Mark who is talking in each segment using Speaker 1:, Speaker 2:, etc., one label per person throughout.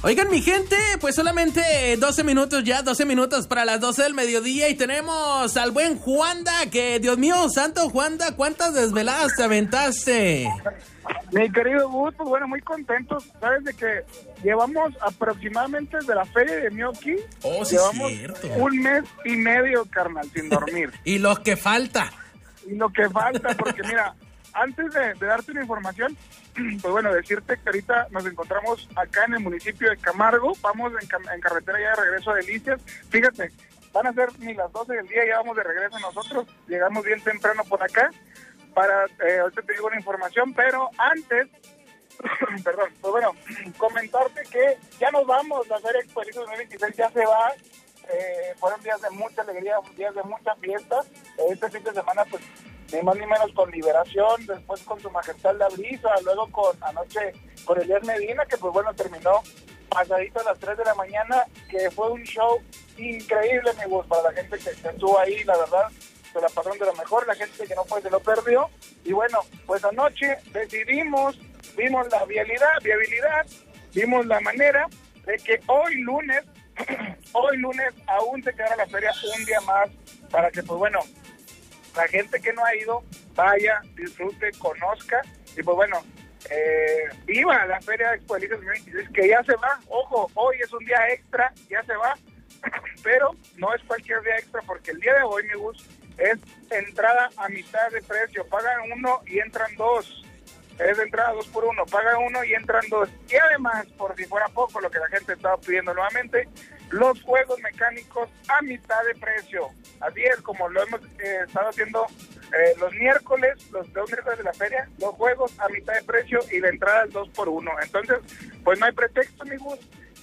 Speaker 1: Oigan, mi gente, pues solamente 12 minutos para las 12 del mediodía y tenemos al buen Juanda, que Dios mío santo, Juanda, ¿cuántas desveladas te aventaste?
Speaker 2: Mi querido Gus, pues bueno, muy contentos, ¿sabes? De que llevamos aproximadamente desde la feria de Mioki, llevamos
Speaker 1: cierto.
Speaker 2: 1 mes y medio, carnal, sin dormir.
Speaker 1: Y lo que falta.
Speaker 2: Porque mira, antes de darte una información, pues bueno, decirte que ahorita nos encontramos acá en el municipio de Camargo, vamos en carretera ya de regreso a Delicias. Fíjate, van a ser ni las 12 del día, ya vamos de regreso nosotros, llegamos bien temprano por acá, ahorita te digo una información, pero antes, perdón, pues bueno, comentarte que ya nos vamos, la Feria Expo Delicias 2026 ya se va, fueron días de mucha alegría, días de mucha fiesta, este fin de semana pues ni más ni menos con Liberación, después con Su Majestad la Brisa, luego anoche con Elías Medina, que pues bueno, terminó pasadito a las 3 de la mañana, que fue un show increíble, amigos, para la gente que estuvo ahí, la verdad, se la pasaron de lo mejor, la gente que no fue se lo perdió, y bueno, pues anoche vimos la viabilidad, vimos la manera de que hoy lunes aún se quedará la feria un día más, para que pues bueno, la gente que no ha ido, vaya, disfrute, conozca, y pues bueno, viva la Feria Expo Delicias 2026, que ya se va, ojo, hoy es un día extra, ya se va, pero no es cualquier día extra, porque el día de hoy, mi Gus, es entrada a mitad de precio, pagan 1 y entran 2, es entrada 2 por 1, pagan 1 y entran 2, y además, por si fuera poco, lo que la gente estaba pidiendo nuevamente, los juegos mecánicos a mitad de precio. Así es, como lo hemos estado haciendo los miércoles, los 2 miércoles de la feria, los juegos a mitad de precio y la entrada es 2 por 1. Entonces, pues no hay pretexto, amigos.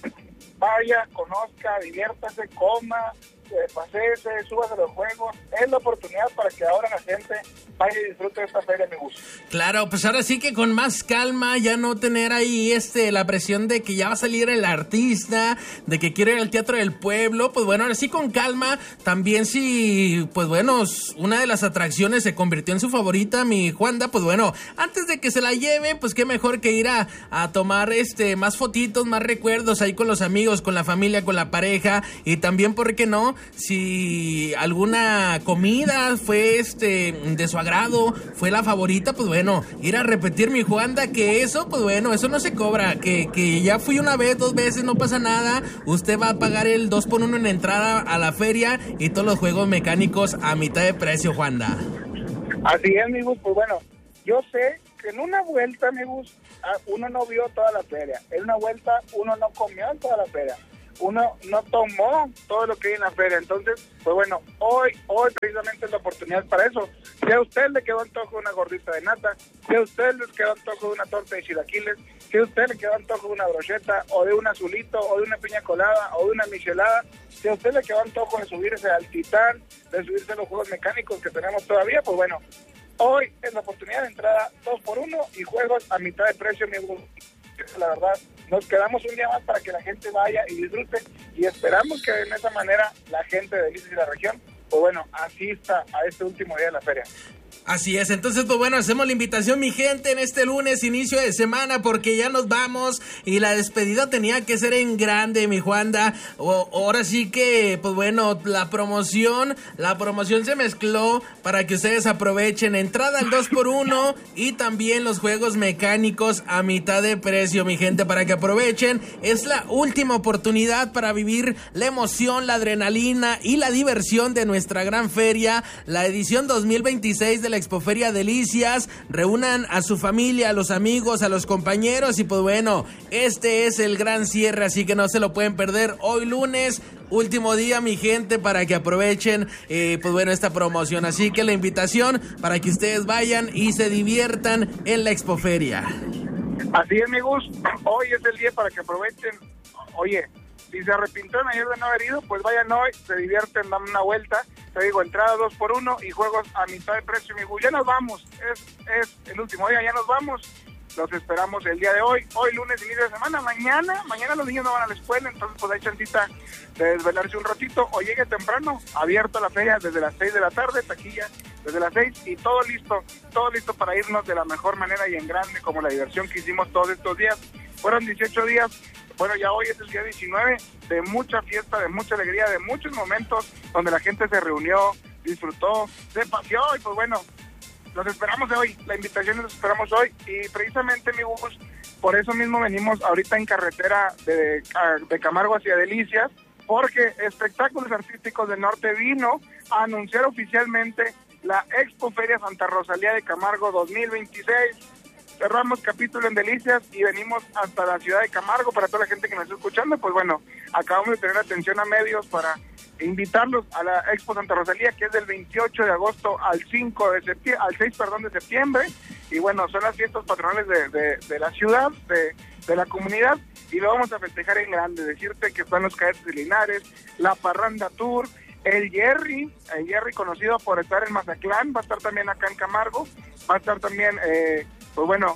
Speaker 2: Vaya, conozca, diviértase, coma, paséese, súbase a los juegos. Es la oportunidad para que ahora la gente vaya y disfrute de esta feria, amigos.
Speaker 1: Claro, pues ahora sí que con más calma, ya no tener ahí la presión de que ya va a salir el artista, de que quiere ir al Teatro del Pueblo. Pues bueno, ahora sí con calma. También si, pues bueno, una de las atracciones se convirtió en su favorita, mi Juanda, pues bueno, antes de que se la lleven, pues qué mejor que ir a tomar más fotitos, más recuerdos ahí con los amigos, con la familia, con la pareja, y también, ¿por qué no? Si alguna comida fue de su agrado, fue la favorita, pues bueno, ir a repetir, mi Juanda, que eso, pues bueno, eso no se cobra, que ya fui una vez, 2 veces, no pasa nada, usted va a pagar el 2 por 1 en entrada a la feria y todos los juegos mecánicos a mitad de precio, Juanda.
Speaker 2: Así es, amigos, pues bueno, yo sé que en una vuelta, amigos, uno no vio toda la feria, en una vuelta uno no comió en toda la feria, uno no tomó todo lo que hay en la feria. Entonces, pues bueno, hoy precisamente es la oportunidad para eso. Si a usted le quedó antojo de una gordita de nata, si a usted le quedó antojo de una torta de chilaquiles, si a usted le quedó antojo de una brocheta, o de un azulito, o de una piña colada, o de una michelada, si a usted le quedó antojo de subirse al Titán, de subirse a los juegos mecánicos que tenemos todavía, pues bueno, hoy es la oportunidad de entrada 2 por 1 y juegos a mitad de precio, amigos. La verdad, nos quedamos un día más para que la gente vaya y disfrute, y esperamos que de esa manera la gente de Delicias y la región, pues bueno, asista a este último día de la feria.
Speaker 1: Así es, entonces pues bueno, hacemos la invitación, mi gente, en este lunes, inicio de semana, porque ya nos vamos y la despedida tenía que ser en grande, mi Juanda. Ahora sí que, pues bueno, la promoción se mezcló para que ustedes aprovechen entrada al 2 por 1 y también los juegos mecánicos a mitad de precio, mi gente, para que aprovechen. Es la última oportunidad para vivir la emoción, la adrenalina y la diversión de nuestra gran feria, la edición 2026 de la Expoferia Delicias. Reúnan a su familia, a los amigos, a los compañeros y pues bueno, este es el gran cierre, así que no se lo pueden perder. Hoy lunes, último día, mi gente, para que aprovechen pues bueno, esta promoción. Así que la invitación para que ustedes vayan y se diviertan en la Expoferia.
Speaker 2: Así es, amigos, hoy es el día para que aprovechen. Oye, si se arrepintieron ayer de no haber ido, pues vayan hoy, se divierten, dan una vuelta. Te digo, entrada 2 por 1 y juegos a mitad de precio, amigos. Ya nos vamos, es el último día, ya nos vamos. Los esperamos el día de hoy, lunes, inicio de semana. Mañana los niños no van a la escuela, entonces pues hay chancita de desvelarse un ratito o llegue temprano. Abierto la feria desde las 6 de la tarde, taquilla desde las 6 y todo listo para irnos de la mejor manera y en grande, como la diversión que hicimos todos estos días. Fueron 18 días Bueno, ya hoy es el día 19 de mucha fiesta, de mucha alegría, de muchos momentos donde la gente se reunió, disfrutó, se paseó y pues bueno, los esperamos hoy, la invitación los esperamos hoy y precisamente, mi Gus, por eso mismo venimos ahorita en carretera de Camargo hacia Delicias, porque Espectáculos Artísticos del Norte vino a anunciar oficialmente la Expoferia Santa Rosalía de Camargo 2026. Cerramos capítulo en Delicias y venimos hasta la ciudad de Camargo. Para toda la gente que nos está escuchando, pues bueno, acabamos de tener atención a medios para invitarlos a la Expo Santa Rosalía, que es del 28 de agosto al 6 de septiembre, y bueno, son las fiestas patronales de la ciudad, de la comunidad, y lo vamos a festejar en grande. Decirte que están los Cadetes de Linares, la Parranda Tour, el Jerry conocido por estar en Mazatlán, va a estar también acá en Camargo, va a estar también, pues bueno,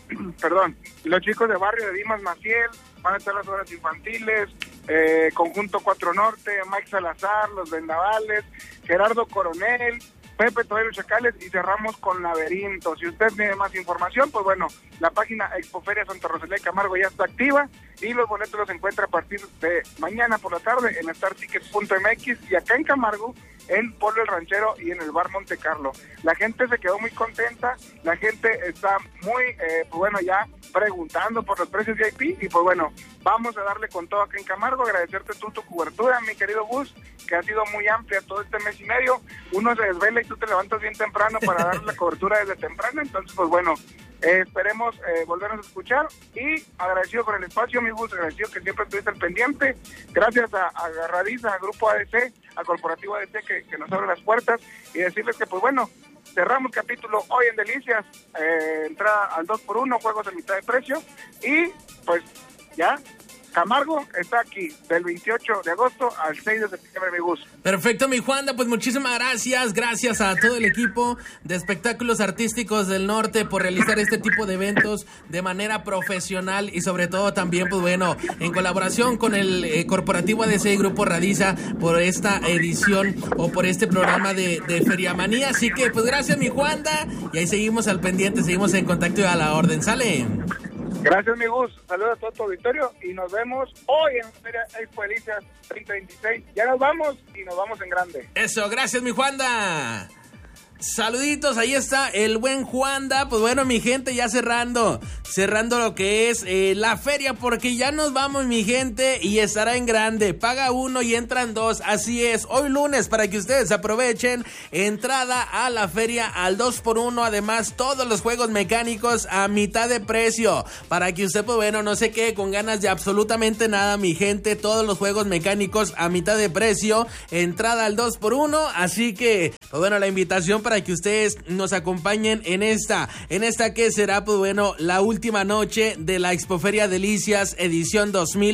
Speaker 2: los chicos de barrio de Dimas Maciel, van a estar las obras infantiles, Conjunto 4 Norte, Mike Salazar, Los Vendavales, Gerardo Coronel, Pepe Todos Chacales, y cerramos con Laberinto. Si usted tiene más información, pues bueno, la página Expoferia Santa Rosalía de Camargo ya está activa y los boletos los encuentra a partir de mañana por la tarde en startickets.mx y acá en Camargo en Polo El Ranchero y en el Bar Monte Carlo. La gente se quedó muy contenta, la gente está muy, pues bueno, ya preguntando por los precios VIP y pues bueno, vamos a darle con todo acá en Camargo. Agradecerte tu cobertura, mi querido Gus, que ha sido muy amplia todo este mes y medio. Uno se desvela y tú te levantas bien temprano para darle la cobertura desde temprano, entonces pues bueno, esperemos volvernos a escuchar y agradecido por el espacio, mi Gus, agradecido que siempre estuviste al pendiente. Gracias a Radiza, a Grupo ADC, a Corporativo ADC que nos abre las puertas y decirles que pues bueno, cerramos capítulo hoy en Delicias, entrada al 2x1, juegos a mitad de precio y pues ya Camargo está aquí del 28 de agosto al 6 de septiembre, mi Gus.
Speaker 1: Perfecto, mi Juanda, pues muchísimas gracias a todo el equipo de Espectáculos Artísticos del Norte por realizar este tipo de eventos de manera profesional y sobre todo también, pues bueno, en colaboración con el Corporativo ADC y Grupo Radiza por esta edición o por este programa de Feriamanía. Así que pues gracias, mi Juanda, y ahí seguimos al pendiente, seguimos en contacto y a la orden. ¿Sale?
Speaker 2: Gracias, mi Gus. Saludos a todo tu auditorio y nos vemos hoy en Feria Expo Delicias 2026. Ya nos vamos y nos vamos en grande.
Speaker 1: Eso, gracias, mi Juanda. Saluditos, ahí está el buen Juanda. Pues bueno, mi gente, ya cerrando lo que es la feria, porque ya nos vamos, mi gente, y estará en grande. Paga uno y entran dos, así es. Hoy lunes, para que ustedes aprovechen, entrada a la feria al 2x1, además todos los juegos mecánicos a mitad de precio, para que usted, pues bueno, no se quede con ganas de absolutamente nada, mi gente. Todos los juegos mecánicos a mitad de precio, entrada al 2x1, así que, pues bueno, la invitación para que ustedes nos acompañen en esta que será, pues bueno, la última noche de la Expoferia Delicias edición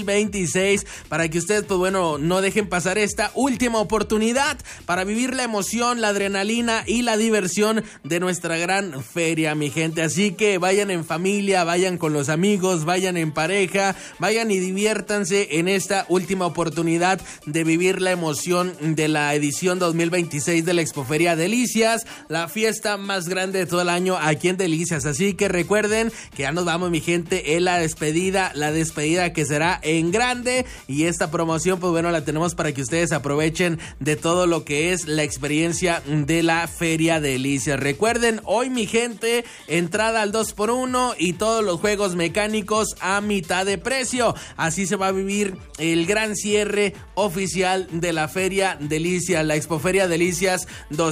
Speaker 1: 2026, para que ustedes, pues bueno, no dejen pasar esta última oportunidad para vivir la emoción, la adrenalina y la diversión de nuestra gran feria, mi gente. Así que vayan en familia, vayan con los amigos, vayan en pareja, vayan y diviértanse en esta última oportunidad de vivir la emoción de la edición 2026 de la Expoferia Delicias, la fiesta más grande de todo el año aquí en Delicias. Así que recuerden que ya nos vamos, mi gente, en la despedida que será en grande, y esta promoción, pues bueno, la tenemos para que ustedes aprovechen de todo lo que es la experiencia de la Feria Delicias. Recuerden, hoy, mi gente, entrada al 2x1 y todos los juegos mecánicos a mitad de precio. Así se va a vivir el gran cierre oficial de la Feria Delicias, la Expoferia Delicias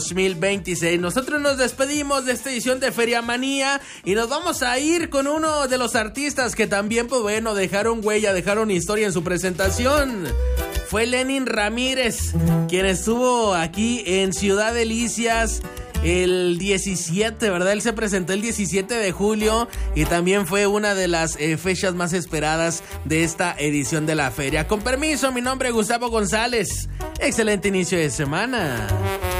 Speaker 1: 2026. Nosotros nos despedimos de esta edición de Feriamanía y nos vamos a ir con uno de los artistas que también, pues bueno, dejaron huella, dejaron historia en su presentación. Fue Lenin Ramírez, quien estuvo aquí en Ciudad Delicias el 17, ¿verdad? Él se presentó el 17 de julio y también fue una de las fechas más esperadas de esta edición de la feria. Con permiso, mi nombre es Gustavo González. Excelente inicio de semana.